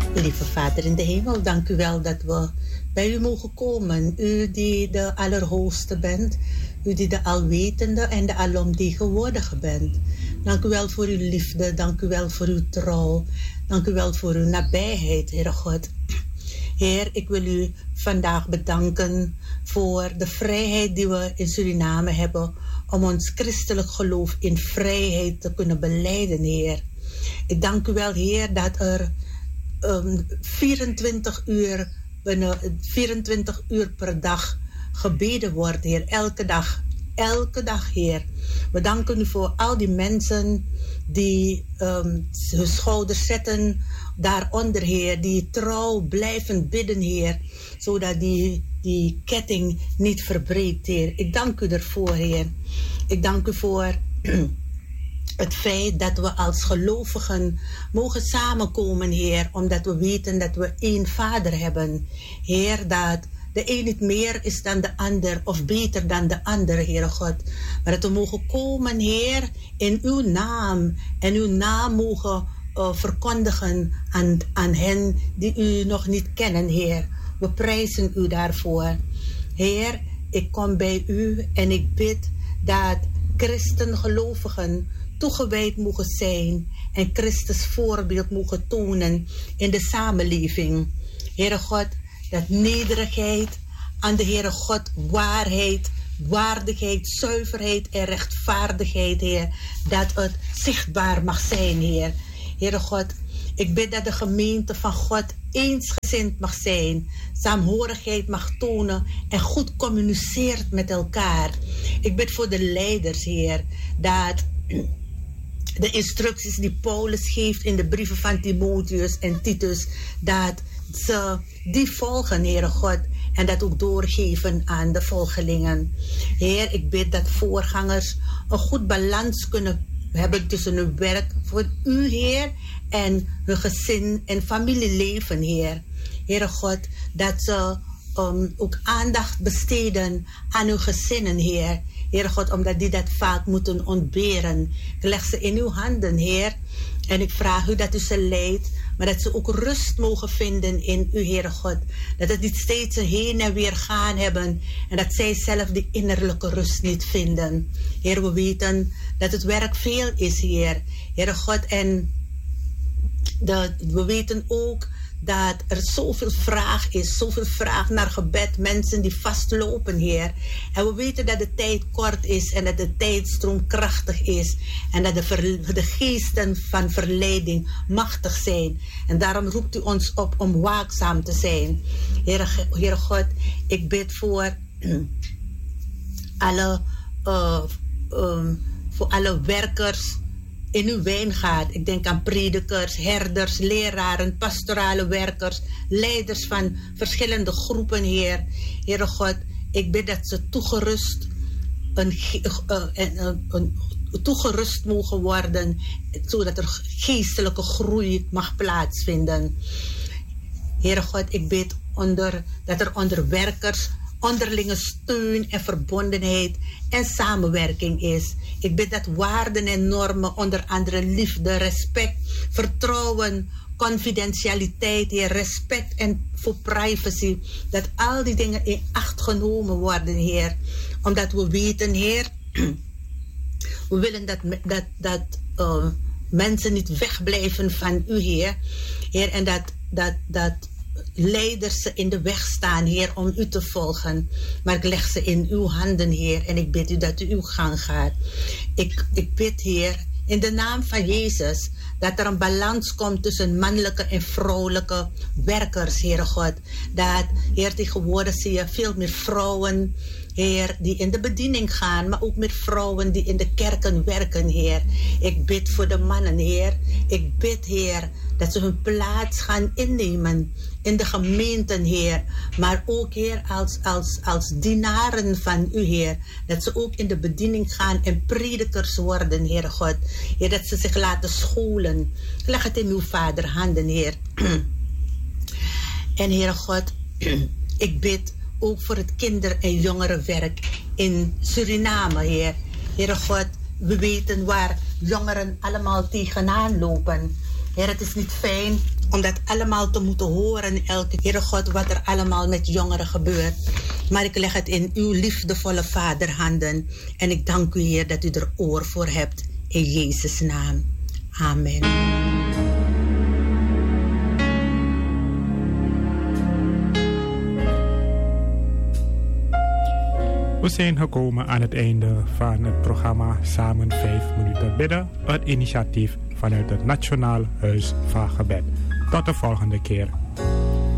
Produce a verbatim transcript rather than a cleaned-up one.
Lieve Vader in de hemel, dank u wel dat we bij u mogen komen. U die de Allerhoogste bent, u die de Alwetende en de Alomtegenwoordige bent. Dank u wel voor uw liefde, dank u wel voor uw trouw, dank u wel voor uw nabijheid, Heere God. Heer, ik wil u vandaag bedanken voor de vrijheid die we in Suriname hebben om ons christelijk geloof in vrijheid te kunnen belijden, Heer. Ik dank u wel, Heer, dat er um, vierentwintig uur, binnen vierentwintig uur per dag gebeden wordt, Heer. Elke dag, elke dag, Heer. We danken u voor al die mensen die um, hun schouders zetten daaronder, Heer. Die trouw blijven bidden, Heer. Zodat die, die ketting niet verbreekt, Heer. Ik dank u ervoor, Heer. Ik dank u voor het feit dat we als gelovigen mogen samenkomen, Heer. Omdat we weten dat we één Vader hebben. Heer, dat de een niet meer is dan de ander of beter dan de ander, Heere God. Maar dat we mogen komen, Heer, in uw naam. En uw naam mogen uh, verkondigen aan, aan hen die u nog niet kennen, Heer. We prijzen u daarvoor. Heer, ik kom bij u en ik bid dat christengelovigen toegewijd mogen zijn en Christus voorbeeld mogen tonen in de samenleving. Heere God, dat nederigheid aan de Heere God, waarheid, waardigheid, zuiverheid en rechtvaardigheid, Heer, dat het zichtbaar mag zijn, Heer. Heere God, ik bid dat de gemeente van God eensgezind mag zijn, saamhorigheid mag tonen en goed communiceert met elkaar. Ik bid voor de leiders, Heer, dat de instructies die Paulus geeft in de brieven van Timotheus en Titus, dat ze die volgen, Heere God, en dat ook doorgeven aan de volgelingen. Heer, ik bid dat voorgangers een goed balans kunnen hebben tussen hun werk voor u, Heer, en hun gezin en familieleven, Heer. Heere God, dat ze um, ook aandacht besteden aan hun gezinnen, Heer. Heere God, omdat die dat vaak moeten ontberen. Ik leg ze in uw handen, Heer. En ik vraag u dat u ze leidt, maar dat ze ook rust mogen vinden in u, Heere God. Dat het niet steeds een heen en weer gaan hebben en dat zij zelf die innerlijke rust niet vinden. Heer, we weten dat het werk veel is, Heer. Heere God, en de, we weten ook dat er zoveel vraag is, zoveel vraag naar gebed, mensen die vastlopen, Heer. En we weten dat de tijd kort is en dat de tijdstroom krachtig is en dat de, ver, de geesten van verleiding machtig zijn. En daarom roept u ons op om waakzaam te zijn. Heere, Heere God, ik bid voor alle, uh, um, voor alle werkers in uw wijngaard. Ik denk aan predikers, herders, leraren, pastorale werkers, leiders van verschillende groepen, Heer. Heere God, ik bid dat ze toegerust, een, uh, een, een, toegerust mogen worden, zodat er geestelijke groei mag plaatsvinden. Heere God, ik bid onder, dat er onder werkers onderlinge steun en verbondenheid en samenwerking is. Ik bid dat waarden en normen, onder andere liefde, respect, vertrouwen, confidentialiteit, Heer, respect en voor privacy, dat al die dingen in acht genomen worden, Heer. Omdat we weten, Heer, we willen dat, dat, dat uh, mensen niet wegblijven van u, Heer. Heer, en dat, dat, dat leiders ze in de weg staan, Heer, om u te volgen. Maar ik leg ze in uw handen, Heer, en ik bid u dat u uw gang gaat. Ik, ik bid, Heer, in de naam van Jezus, dat er een balans komt tussen mannelijke en vrouwelijke werkers, Heere God. Dat, Heer, tegenwoordig zie je veel meer vrouwen, Heer, die in de bediening gaan, maar ook meer vrouwen die in de kerken werken, Heer. Ik bid voor de mannen, Heer. Ik bid, Heer, dat ze hun plaats gaan innemen in de gemeenten, Heer. Maar ook, Heer, als, als, als dienaren van u, Heer. Dat ze ook in de bediening gaan en predikers worden, Heer God. Heer, dat ze zich laten scholen. Leg het in uw Vader handen, Heer. En, Heer God, ik bid ook voor het kinder- en jongerenwerk in Suriname, Heer. Heere God, we weten waar jongeren allemaal tegenaan lopen. Heer, het is niet fijn om dat allemaal te moeten horen elke keer, Heere God, wat er allemaal met jongeren gebeurt. Maar ik leg het in uw liefdevolle vaderhanden. En ik dank u, Heer, dat u er oor voor hebt. In Jezus' naam. Amen. We zijn gekomen aan het einde van het programma Samen vijf minuten bidden. Het initiatief vanuit het Nationaal Huis van Gebed. Tot de volgende keer.